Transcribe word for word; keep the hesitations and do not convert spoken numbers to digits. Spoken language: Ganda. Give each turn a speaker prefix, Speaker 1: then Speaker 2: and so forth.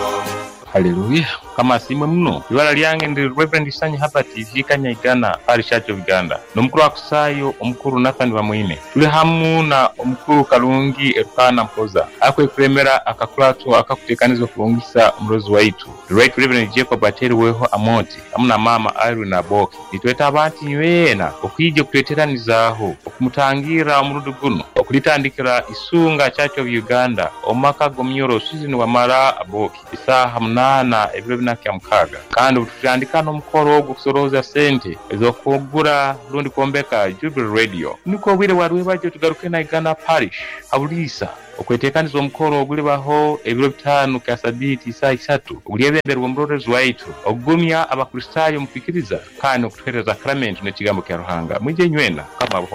Speaker 1: Haleluya. Kama simwe mno ibara lyange ndi Reverend Sanyi hapa T V Kanyigana pari Church of Uganda nomukuru akusayo omukuru Nathan Bamwine tuli hamu na omukuru Kalungi Erukana Mpoza akwe kuremera akakulatu akakutekanizo kulungisa mrozi waitu the right Reverend Jacob Ateri weho Amoti amuna mama Irene Aboki itweta abantu nywena okwijje kuteteranizaho okumutangira omurudu guno okulitandikira isunga Church of Uganda omaka gomnyoro season wa mara Aboki isaha munana ebiro binakya mukaga kandi ututandika n'omukoro ogwo kusoroza sente ezokugura lundi kombeka Jubilee Radio niko bwire warwe baje tugaruke na Uganda Parish abulisa okwetekaniza omukoro oguli baho ebiro bitano kasabiti saa isatu ulyebemberwa murorezi waitu ogumya abakristayo mupikiriza kandi okutereza sacrament ne kigambo kya Ruhanga mwije nywena kama